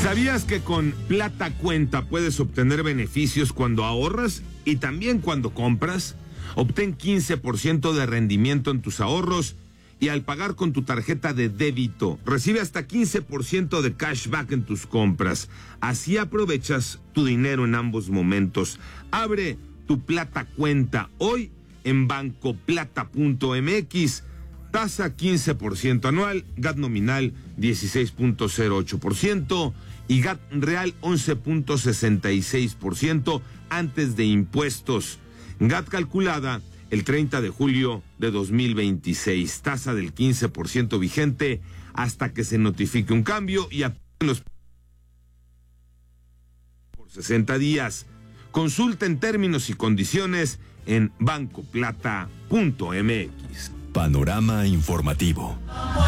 ¿Sabías que con Plata Cuenta puedes obtener beneficios cuando ahorras y también cuando compras? Obtén 15% de rendimiento en tus ahorros y al pagar con tu tarjeta de débito, recibe hasta 15% de cashback en tus compras. Así aprovechas tu dinero en ambos momentos. Abre tu Plata Cuenta hoy en bancoplata.mx. Tasa 15% anual, GAT nominal 16.08% y GAT real 11.66% antes de impuestos. GAT calculada el 30 de julio de 2026. Tasa del 15% vigente hasta que se notifique un cambio y por 60 días. Consulta en términos y condiciones en bancoplata.mx. Panorama informativo.